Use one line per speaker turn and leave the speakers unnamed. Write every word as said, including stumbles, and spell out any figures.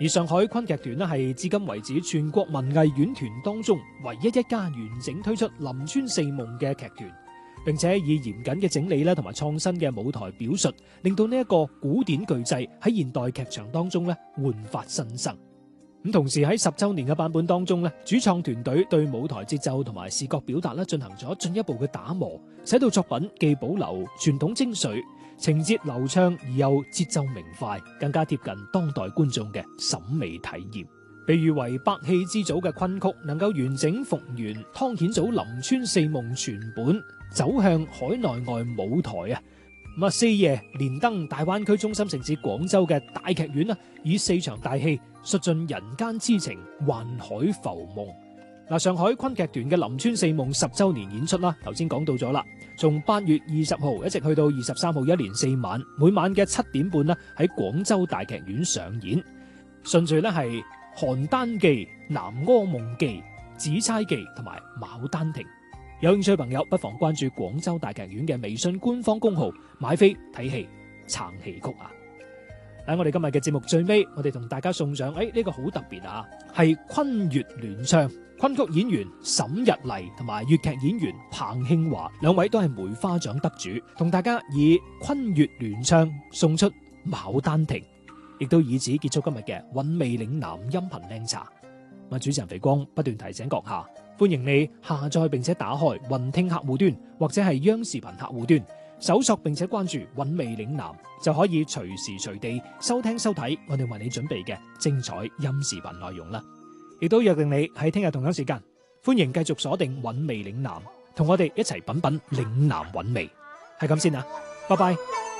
而上海昆劇團呢係至今為止全國文藝院團當中唯一一家完整推出《林村四夢》嘅劇團，並且以嚴謹嘅整理啦同埋創新嘅舞台表述，令到呢一個古典巨製喺現代劇場當中咧煥發新生。咁同時喺十週年嘅版本當中咧，主創團隊對舞台節奏同埋視覺表達咧進行咗進一步嘅打磨，使到作品既保留傳統精髓，情節流暢而又節奏明快，更加貼近當代觀眾嘅審美體驗。被譽為百戲之祖嘅昆曲，能夠完整復原湯顯祖《林村四夢》全本，走向海內外舞台啊！咁啊，四夜連登大灣區中心城市廣州嘅大劇院啊，以四場大戲述盡人間痴情、幻海浮夢。嗱，上海昆劇團嘅《林村四夢》十週年演出啦，頭先講到咗啦，從八月二十號一直去到二十三號，一連四晚，每晚嘅七點半啦，喺廣州大劇院上演。順序咧係《邯鄲記》、《南柯夢記》、《紫釵記》同埋《牡丹亭》。有興趣朋友不妨關注廣州大劇院嘅微信官方公號，買飛睇戲撐戲曲啊！喺我哋今日嘅節目最尾，我哋同大家送上，誒、哎、呢、這個好特別啊，係昆粵聯唱，昆曲演員沈日麗同埋粵劇演員彭慶華兩位都係梅花獎得主，同大家以昆粵聯唱送出《牡丹亭》，亦都以此結束今日嘅韻味嶺南音頻靚茶。咁主持人肥光不斷提醒閣下，歡迎你下載並且打開雲聽客戶端或者係央視頻客戶端，搜索並且關注韻味嶺南，就可以隨時隨地收聽收睇我哋為你準備嘅精彩音視頻內容啦。亦都約定你喺聽日同樣時間，歡迎繼續鎖定韻味嶺南，同我哋一齊品品嶺南韻味。係咁先啊，拜拜。